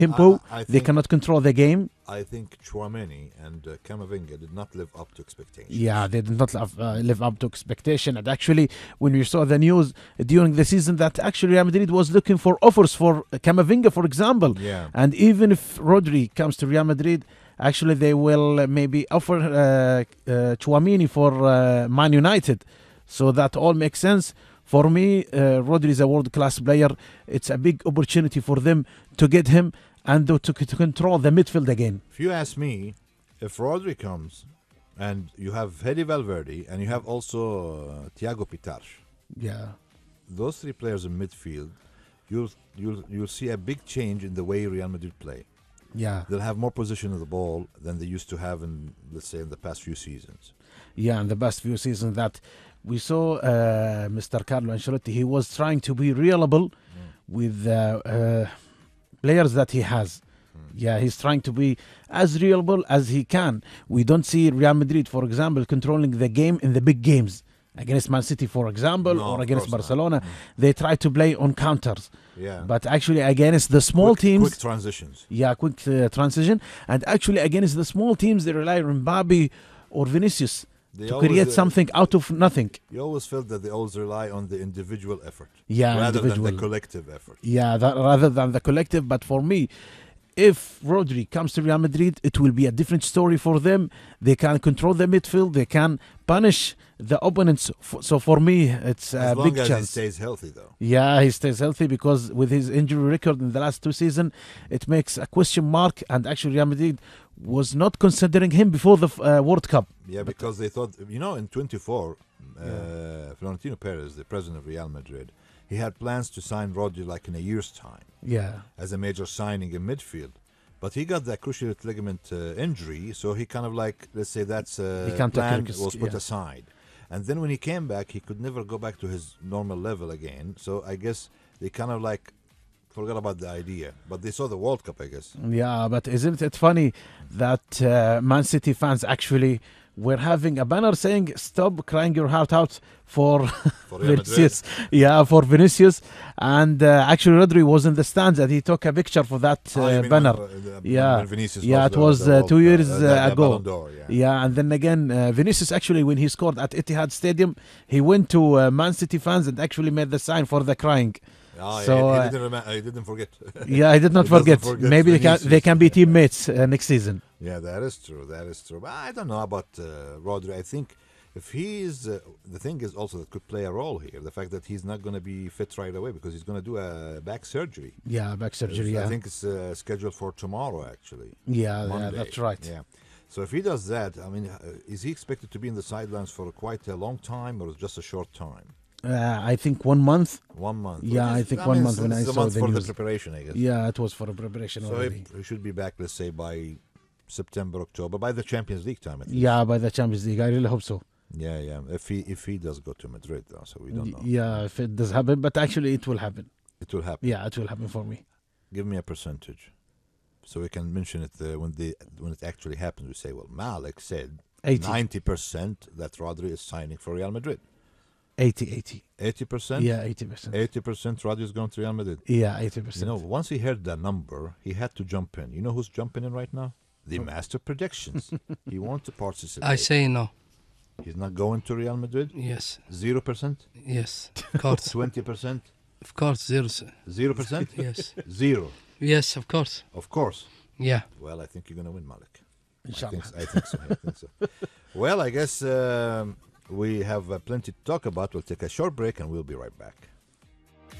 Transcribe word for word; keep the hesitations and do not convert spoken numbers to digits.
tempo. I, I They think, cannot control the game. I think Chouameni and uh, Camavinga did not live up to expectations. Yeah, they did not live, uh, live up to expectation. And actually, when we saw the news during the season that actually Real Madrid was looking for offers for Camavinga, for example. Yeah. And even if Rodri comes to Real Madrid, actually they will uh, maybe offer uh, uh, Chouameni for uh, Man United. So that all makes sense. For me, uh, Rodri is a world-class player. It's a big opportunity for them to get him and to, to control the midfield again. If you ask me, if Rodri comes and you have Fede Valverde and you have also uh, Thiago Pitar, Yeah. those three players in midfield, you'll you'll you'll see a big change in the way Real Madrid play. Yeah. They'll have more possession of the ball than they used to have in, let's say, in the past few seasons. Yeah, in the past few seasons that we saw uh, Mister Carlo Ancelotti, he was trying to be reliable mm. with uh, uh, players that he has. Mm. Yeah, he's trying to be as reliable as he can. We don't see Real Madrid, for example, controlling the game in the big games. Against Man City, for example, no, or against Barcelona, mm. they try to play on counters. Yeah. But actually against the small quick, teams... Quick transitions. Yeah, quick uh, transition. And actually against the small teams, they rely on Mbappe or Vinicius. They to always, create uh, something out of nothing. You always felt that they always rely on the individual effort. Yeah, rather individual. than the collective effort. Yeah, that, rather than the collective. But for me, if Rodri comes to Real Madrid, it will be a different story for them. They can control the midfield. They can punish the opponents. So for me, it's as a long big as chance. he stays healthy, though. Yeah, he stays healthy because with his injury record in the last two seasons, it makes a question mark. And actually, Real Madrid was not considering him before the uh, World Cup. Yeah, because they thought, you know, in twenty-four, yeah. uh, Florentino Perez, the president of Real Madrid, he had plans to sign Rodri like in a year's time. Yeah. As a major signing in midfield. But he got that cruciate ligament uh, injury, so he kind of like, let's say that's uh, he can't plan take was put yeah. aside. And then when he came back, he could never go back to his normal level again. So I guess they kind of like forgot about the idea. But they saw the World Cup, I guess. Yeah, but isn't it funny that uh, Man City fans actually were having a banner saying "Stop crying your heart out" for, for Vinicius. Yeah, for Vinicius. And uh, actually, Rodri was in the stands and he took a picture for that uh, oh, banner. When, uh, yeah, when Vinicius yeah, was it was the, uh, the two World, years uh, uh, the, the ago. Ballon d'Or, yeah. yeah, and then again, uh, Vinicius actually, when he scored at Etihad Stadium, he went to uh, Man City fans and actually made the sign for the crying. Oh, so he, he, uh, didn't remember, he didn't forget. Yeah, I did not he forget. forget. Maybe they can, Vinicius. they can be teammates uh, next season. Yeah, that is true. That is true. But I don't know about uh, Rodri. I think if he is, uh, the thing is also that could play a role here. The fact that he's not going to be fit right away because he's going to do a back surgery. Yeah, back surgery. I yeah. think it's uh, scheduled for tomorrow, actually. Yeah, Monday. yeah, that's right. Yeah. So if he does that, I mean, uh, is he expected to be in the sidelines for quite a long time or just a short time? Uh, I think one month. One month. Yeah, I think I one mean, month when I saw month the for news. the preparation, I guess. Yeah, it was for the preparation so already. So he should be back, let's say, by September, October, by the Champions League time. At least. Yeah, by the Champions League. I really hope so. Yeah, yeah. If he if he does go to Madrid, though, so we don't know. Yeah, if it does happen, but actually it will happen. It will happen. Yeah, it will happen for me. Give me a percentage, so we can mention it uh, when the when it actually happens. We say, well, Malik said ninety percent that Rodri is signing for Real Madrid. eighty, eighty. eighty percent? Yeah, eighty percent. eighty percent Rodri is going to Real Madrid? Yeah, eighty percent. You know, once he heard that number, he had to jump in. You know who's jumping in right now? The oh. Master Predictions. He wants to participate. I say no. He's not going to Real Madrid? Yes. Zero percent? Yes, of course. Twenty percent? Of course, zero. Zero percent? Yes. Zero? Yes, of course. Of course? Yeah. Well, I think you're going to win, Malik. Inshallah. I think, I think so. I think so. Well, I guess um, we have uh, plenty to talk about. We'll take a short break and we'll be right back.